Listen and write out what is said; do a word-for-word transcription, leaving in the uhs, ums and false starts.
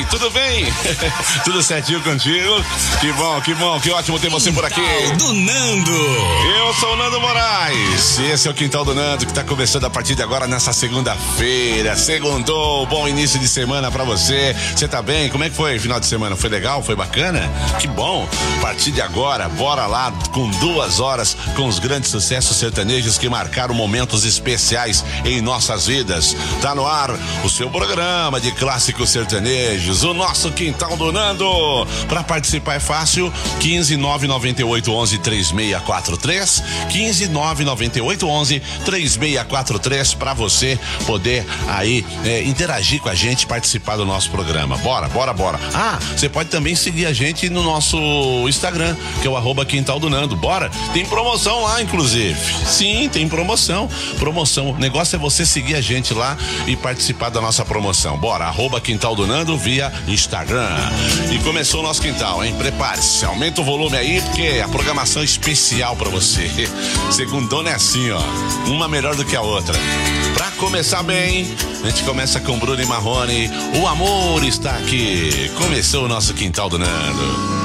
Oi, tudo bem? Tudo certinho contigo? Que bom, que bom, que ótimo ter você por aqui. Quintal do Nando. Eu sou o Nando Moraes. E esse é o Quintal do Nando, que está começando a partir de agora nessa segunda-feira. Segundou, bom início de semana pra você. Você tá bem? Como é que foi? Final de semana foi legal? Foi bacana? Que bom. A partir de agora, bora lá com duas horas com os grandes sucessos sertanejos que marcaram momentos especiais em nossas vidas. Tá no ar o seu programa de clássicos sertanejos, o nosso Quintal do Nando. Pra participar é fácil, quinze nove nove oito onze três seis quatro três, quinze nove nove oito onze três seis quatro três, pra você poder aí é, interagir com a gente, participar do nosso programa. Bora, bora, bora. Ah, você pode também seguir a gente no nosso Instagram, que é o arroba Quintal do Nando. Bora? Tem promoção lá, inclusive. Sim, tem promoção. Promoção. O negócio é você seguir a gente lá e participar da nossa promoção. Bora, arroba Quintal do Nando via Instagram. E começou o nosso quintal, hein? Prepare-se, aumenta o volume aí, porque a programação é especial pra você. Segundona é assim, ó. Uma melhor do que a outra. Pra começar bem, a gente começa com Bruno e Marrone. O amor está aqui. Começou o nosso Quintal do Nando.